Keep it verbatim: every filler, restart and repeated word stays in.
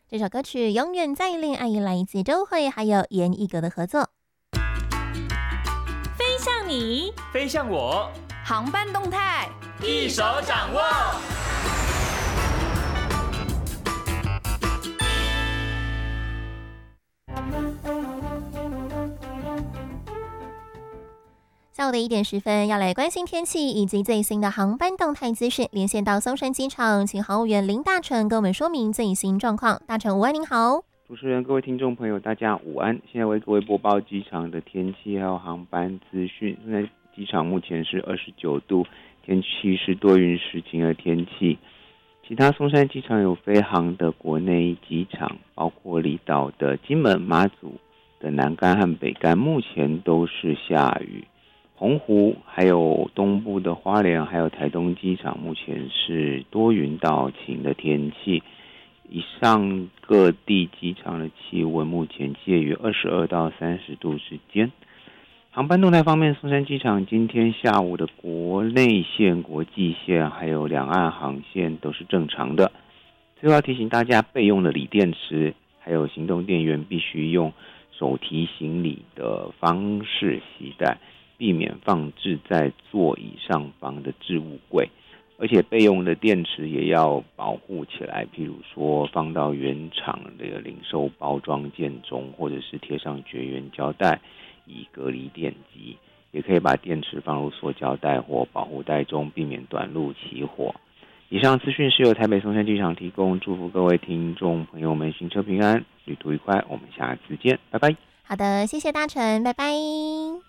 这首歌曲《永远在恋爱》来自周蕙还有严艺格的合作。 飞向你， 飞向我， 航班动态一手掌握。 下午的一点十分，要来关心天气以及最新的航班动态资讯。连线到松山机场，请航务员林大成跟我们说明最新状况。大成午安，您好。 主持人、各位听众朋友，大家午安。现在为各位播报机场的天气还有航班资讯。现在机场目前是二十九度，天气是多云时晴的天气。其他松山机场有飞航的国内机场，包括离岛的金门、马祖的南竿和北竿，目前都是下雨。澎湖还有东部的花莲还有台东机场目前是多云到晴的天气。以上各地机场的气温目前介于二十二到三十度之间。航班动态方面，松山机场今天下午的国内线、国际线还有两岸航线都是正常的。最后要提醒大家，备用的锂电池还有行动电源必须用手提行李的方式携带，避免放置在座椅上方的置物柜，而且备用的电池也要保护起来，譬如说放到原厂的零售包装件中，或者是贴上绝缘胶带以隔离电机，也可以把电池放入塑胶袋或保护袋中，避免短路起火。以上资讯是由台北松山机场提供，祝福各位听众朋友们行车平安，旅途愉快，我们下次见，拜拜。 好的，谢谢大成，拜拜。